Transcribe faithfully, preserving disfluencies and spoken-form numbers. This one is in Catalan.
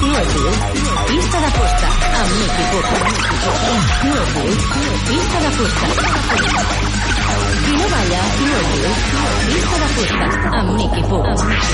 no et diu Pista de fusta amb Miqui Puc. No et diu Pista de fusta. Qui no balla, no et diu Pista de fusta amb Miqui Puc.